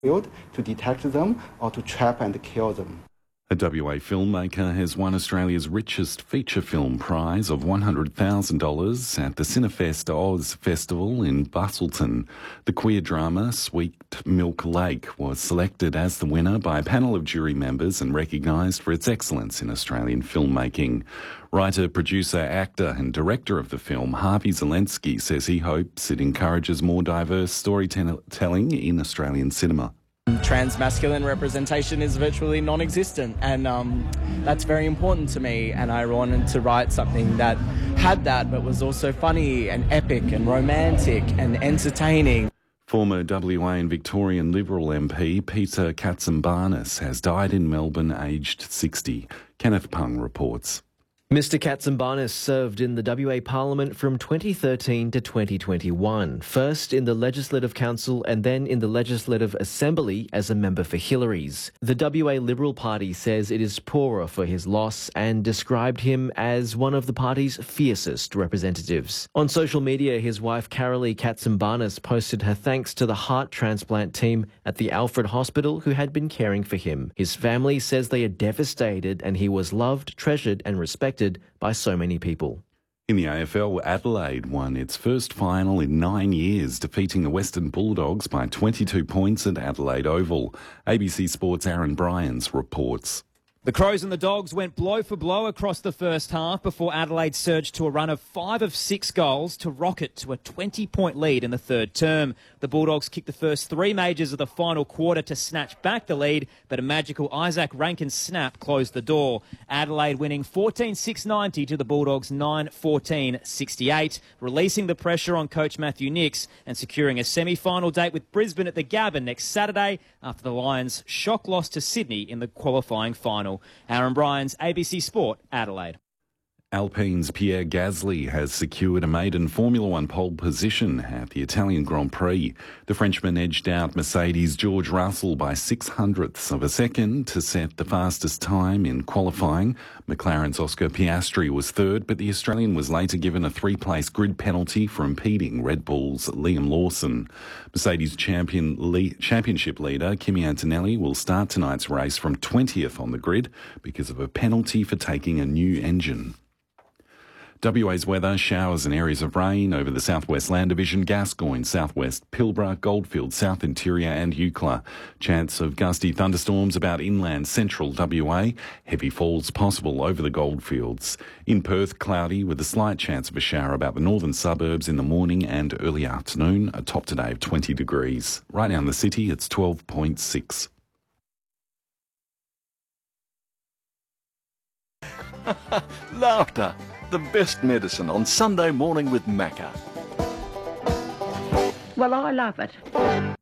field to detect them or to trap and kill them. A WA filmmaker has won Australia's richest feature film prize of $100,000 at the Cinefest Oz Festival in Busselton. The queer drama Sweet Milk Lake was selected as the winner by a panel of jury members and recognised for its excellence in Australian filmmaking. Writer, producer, actor and director of the film, Harvey Zelensky, says he hopes it encourages more diverse storytelling in Australian cinema. Trans-masculine representation is virtually non-existent, and that's very important to me, and I wanted to write something that had that but was also funny and epic and romantic and entertaining. Former WA and Victorian Liberal MP Peter Katsimbarnis has died in Melbourne aged 60. Kenneth Pung reports. Mr Katsimbarnis served in the WA Parliament from 2013 to 2021, first in the Legislative Council and then in the Legislative Assembly as a member for Hillary's. The WA Liberal Party says it is poorer for his loss and described him as one of the party's fiercest representatives. On social media, his wife Carolee Katsimbarnis posted her thanks to the heart transplant team at the Alfred Hospital who had been caring for him. His family says they are devastated and he was loved, treasured and respected by so many people. In the AFL, Adelaide won its first final in 9 years, defeating the Western Bulldogs by 22 points at Adelaide Oval. ABC Sport's Aaron Bryans reports. The Crows and the Dogs went blow for blow across the first half before Adelaide surged to a run of 5 of 6 goals to rocket to a 20-point lead in the third term. The Bulldogs kicked the first 3 majors of the final quarter to snatch back the lead, but a magical Isaac Rankin snap closed the door. Adelaide winning 14-6-90 to the Bulldogs 9-14-68, releasing the pressure on coach Matthew Nicks and securing a semi-final date with Brisbane at the Gabba next Saturday after the Lions' shock loss to Sydney in the qualifying final. Aaron Bryans, ABC Sport, Adelaide. Alpine's Pierre Gasly has secured a maiden Formula One pole position at the Italian Grand Prix. The Frenchman edged out Mercedes' George Russell by 0.06 of a second to set the fastest time in qualifying. McLaren's Oscar Piastri was third, but the Australian was later given a 3-place grid penalty for impeding Red Bull's Liam Lawson. Mercedes championship leader Kimi Antonelli will start tonight's race from 20th on the grid because of a penalty for taking a new engine. WA's weather, showers and areas of rain over the southwest land division, Gascoyne, southwest Pilbara, Goldfields, south interior and Eucla. Chance of gusty thunderstorms about inland central WA. Heavy falls possible over the Goldfields. In Perth, cloudy with a slight chance of a shower about the northern suburbs in the morning and early afternoon. A top today of 20 degrees. Right now in the city, it's 12.6. Laughter, the best medicine on Sunday morning with Macca. Well, I love it.